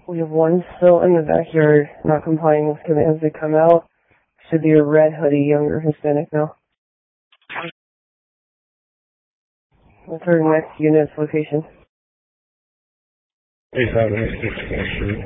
We have one still in the backyard, not complying with commands to come out. Should be a red hoodie, younger Hispanic male. What's our next unit's location? 856 Street.